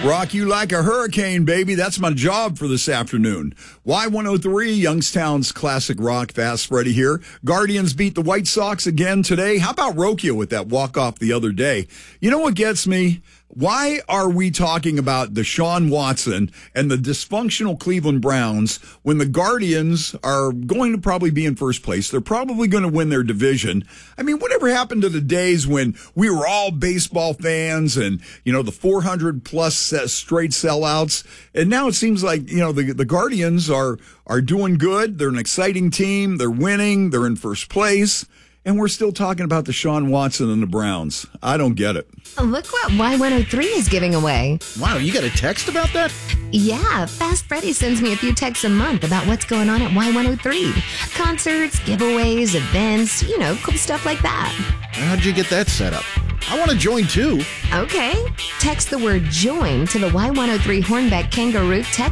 Rock you like a hurricane, baby. That's my job for this afternoon. Y103, Youngstown's classic rock. Fast Freddy here. Guardians beat the White Sox again today. How about Rokia with that walk-off the other day? You know what gets me? Why are we talking about Deshaun Watson and the dysfunctional Cleveland Browns when the Guardians are going to probably be in first place? They're probably going to win their division. I mean, whatever happened to the days when we were all baseball fans and, you know, the 400-plus straight sellouts? And now it seems like, you know, the Guardians are doing good. They're an exciting team. They're winning. They're in first place. And we're still talking about Deshaun Watson and the Browns. I don't get it. Look what Y103 is giving away. Wow, you got a text about that? Yeah, Fast Freddy sends me a few texts a month about what's going on at Y103. Concerts, giveaways, events, you know, cool stuff like that. How'd you get that set up? I want to join too. Okay. Text the word join to the Y103 Hornbeck Kangaroo text